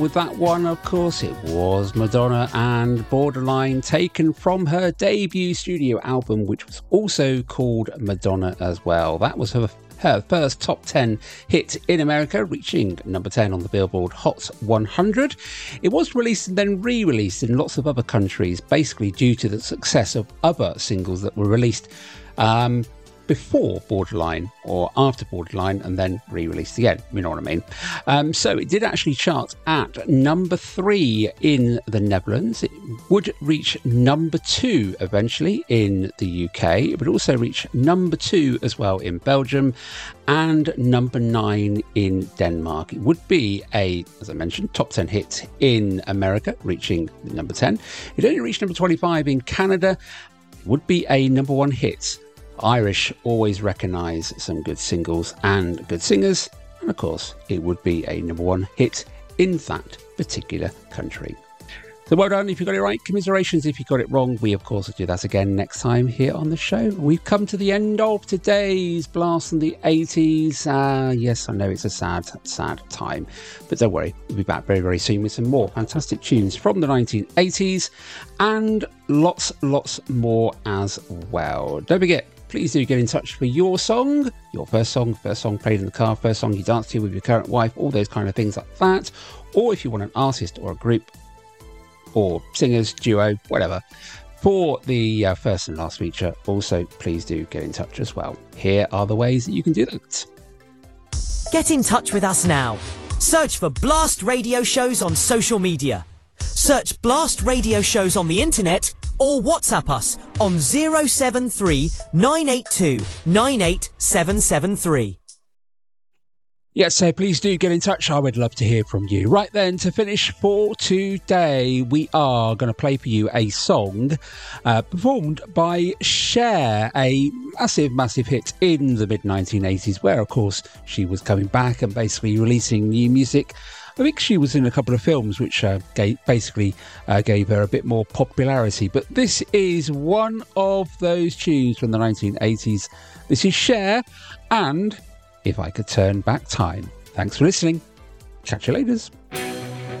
With that one, of course, it was Madonna and Borderline, taken from her debut studio album, which was also called Madonna as well. That was her first top 10 hit in America, reaching number 10 on the Billboard Hot 100. It was released and then re-released in lots of other countries, basically due to the success of other singles that were released before Borderline or after Borderline and then re-released again, you know what I mean. So it did actually chart at number 3 in the Netherlands. It would reach number 2 eventually in the UK. It would also reach number 2 as well in Belgium and number 9 in Denmark. It would be as I mentioned, top 10 hit in America, reaching number 10. It only reached number 25 in Canada. It would be a number 1 hit. Irish always recognise some good singles and good singers, and of course it would be a number 1 hit in that particular country. So well done if you got it right, commiserations if you got it wrong. We of course will do that again next time here on the show. We've come to the end of today's Blast from the 80s. Yes, I know it's a sad time, but don't worry, we'll be back very, very soon with some more fantastic tunes from the 1980s and lots more as well. Don't forget, please do get in touch for your song, your first song played in the car, first song you danced to with your current wife, all those kind of things like that. Or if you want an artist or a group or singers, duo, whatever, for the first and last feature, also please do get in touch as well. Here are the ways that you can do that. Get in touch with us now. Search for Blast Radio Shows on social media. Search Blast Radio Shows on the internet or WhatsApp us on 073 982 98773. Yes, so please do get in touch. I would love to hear from you. Right then, to finish for today, we are going to play for you a song performed by Cher, a massive hit in the mid-1980s, where, of course, she was coming back and basically releasing new music. I think she was in a couple of films which gave her a bit more popularity. But this is one of those tunes from the 1980s. This is Cher and If I Could Turn Back Time. Thanks for listening. Catch you later.